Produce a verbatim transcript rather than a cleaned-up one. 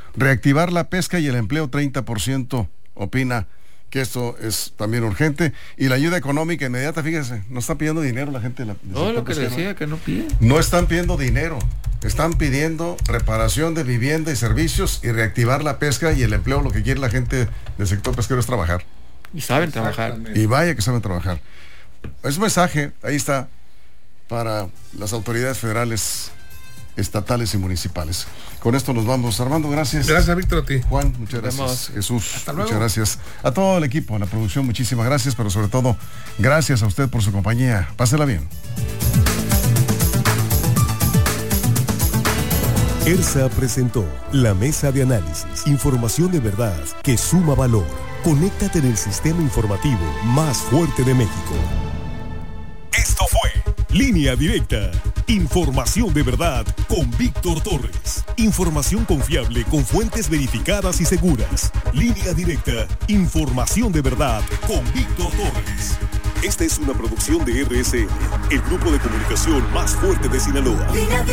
Reactivar la pesca y el empleo, treinta por ciento opina que esto es también urgente. Y la ayuda económica inmediata, fíjese, no está pidiendo dinero la gente. La, no, lo que pesquero. decía, que no pide. No están pidiendo dinero, están pidiendo reparación de vivienda y servicios y reactivar la pesca y el empleo. Lo que quiere la gente del sector pesquero es trabajar. Y saben trabajar. Y vaya que saben trabajar. Es un mensaje, ahí está, para las autoridades federales, estatales y municipales. Con esto nos vamos. Armando, gracias. Gracias, Víctor, a ti. Juan, muchas gracias. Vamos. Jesús, hasta luego. Muchas gracias. A todo el equipo, a la producción, muchísimas gracias, pero sobre todo, gracias a usted por su compañía. Pásela bien. ERSA presentó La Mesa de Análisis. Información de verdad que suma valor. Conéctate en el sistema informativo más fuerte de México. Esto fue Línea Directa. Información de verdad con Víctor Torres. Información confiable con fuentes verificadas y seguras. Línea Directa. Información de verdad con Víctor Torres. Esta es una producción de R S N, el grupo de comunicación más fuerte de Sinaloa.